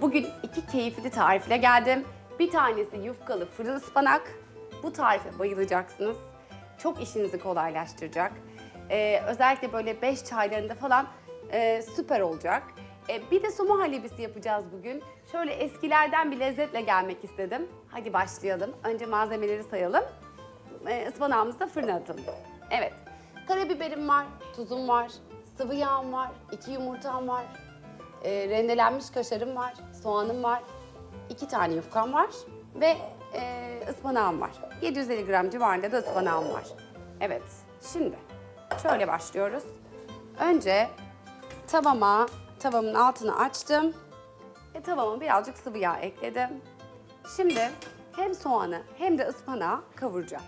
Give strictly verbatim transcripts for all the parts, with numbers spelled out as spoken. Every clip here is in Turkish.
Bugün iki keyifli tarifle geldim. Bir tanesi yufkalı fırın ıspanak. Bu tarife bayılacaksınız. Çok işinizi kolaylaştıracak. Ee, özellikle böyle beş çaylarında falan e, süper olacak. Ee, bir de somo halebisi yapacağız bugün. Şöyle eskilerden bir lezzetle gelmek istedim. Hadi başlayalım. Önce malzemeleri sayalım. Ee, ıspanağımızı da fırına atalım. Evet. Karabiberim var, tuzum var, sıvı yağım var, iki yumurtam var. E, rendelenmiş kaşarım var, soğanım var, iki tane yufkam var ve e, ıspanağım var. yedi yüz elli gram civarında da ıspanağım var. Evet, şimdi şöyle başlıyoruz. Önce tavama, tavamın altını açtım ve tavama birazcık sıvı yağ ekledim. Şimdi hem soğanı hem de ıspanağı kavuracağım.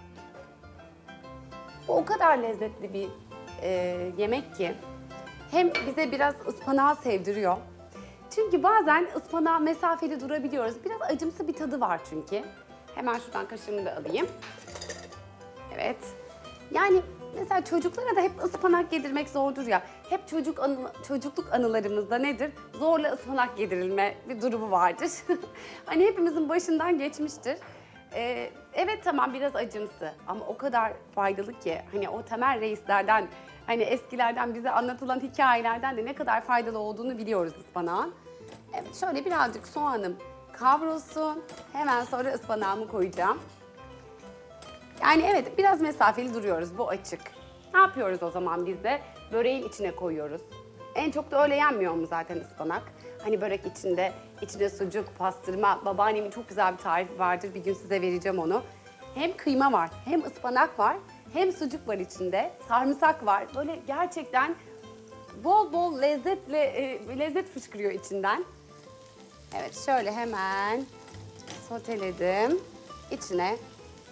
Bu o kadar lezzetli bir e, yemek ki. Hem bize biraz ıspanağı sevdiriyor. Çünkü bazen ıspanağa mesafeli durabiliyoruz. Biraz acımsı bir tadı var çünkü. Hemen şuradan kaşığımı da alayım. Evet. Yani mesela çocuklara da hep ıspanak yedirmek zordur ya. Hep çocuk anı, çocukluk anılarımızda nedir? Zorla ıspanak yedirilme bir durumu vardır. Hani hepimizin başından geçmiştir. Ee, evet tamam biraz acımsı ama o kadar faydalı ki hani o temel reislerden hani eskilerden bize anlatılan hikayelerden de ne kadar faydalı olduğunu biliyoruz ıspanağın. Evet şöyle birazcık soğanım kavrulsun. Hemen sonra ıspanağımı koyacağım. Yani evet biraz mesafeli duruyoruz bu açık. Ne yapıyoruz o zaman biz de? Böreğin içine koyuyoruz. En çok da öyle yenmiyor mu zaten ıspanak? Hani börek içinde, içinde sucuk, pastırma. Babaannemin çok güzel bir tarifi vardır. Bir gün size vereceğim onu. Hem kıyma var, hem ıspanak var, hem sucuk var içinde. Sarımsak var. Böyle gerçekten bol bol lezzetle, e, lezzet fışkırıyor içinden. Evet şöyle hemen soteledim. İçine